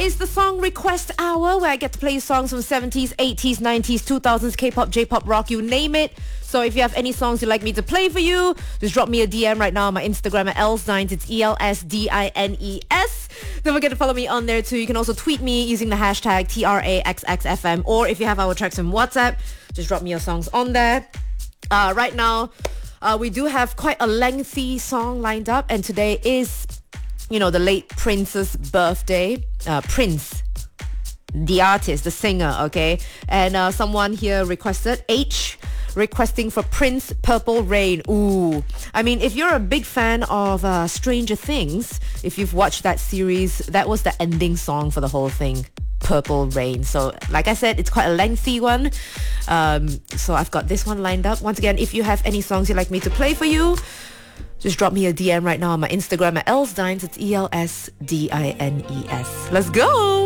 is the Song Request Hour, where I get to play songs from 70s, 80s, 90s, 2000s, K-pop, J-pop, rock, you name it. So if you have any songs you'd like me to play for you, just drop me a DM right now on my Instagram at ELSDINES. It's ELSDINES. Don't forget to follow me on there too. You can also tweet me using the hashtag TRAXXFM. Or if you have our tracks on WhatsApp, just drop me your songs on there. Right now, we do have quite a lengthy song lined up, and today is, the late Prince's birthday. Prince, the artist, the singer, okay? And someone here requested, H, requesting for Prince, Purple Rain. Ooh. I mean, if you're a big fan of Stranger Things, if you've watched that series, that was the ending song for the whole thing. Purple Rain. So like I said, it's quite a lengthy one. So I've got this one lined up. Once again, if you have any songs you'd like me to play for you, just drop me a DM right now on my Instagram at ELSDINES. It's ELSDINES. Let's go!